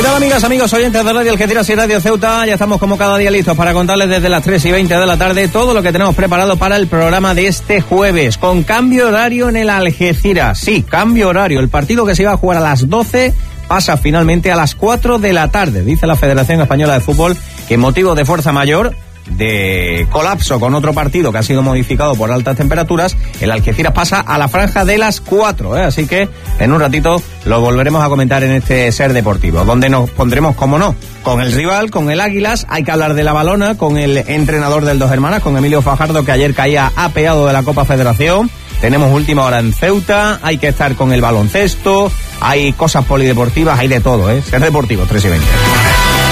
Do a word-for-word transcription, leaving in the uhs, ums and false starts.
tal, amigas, amigos, oyentes de Radio Algeciras y Radio Ceuta? Ya estamos como cada día listos para contarles desde las tres y veinte de la tarde todo lo que tenemos preparado para el programa de este jueves, con cambio horario en el Algeciras. Sí, cambio horario. El partido que se iba a jugar a las doce pasa finalmente a las cuatro de la tarde. Dice la Federación Española de Fútbol que en motivo de fuerza mayor, de colapso con otro partido que ha sido modificado por altas temperaturas, el Algeciras pasa a la franja de las cuatro, ¿eh? Así que en un ratito lo volveremos a comentar en este Ser Deportivo, donde nos pondremos, como no, con el rival, con el Águilas. Hay que hablar de la Balona, con el entrenador del Dos Hermanas, con Emilio Fajardo, que ayer caía apeado de la Copa Federación. Tenemos última hora en Ceuta, hay que estar con el baloncesto, hay cosas polideportivas, hay de todo, ¿eh? Ser Deportivo, tres y veinte.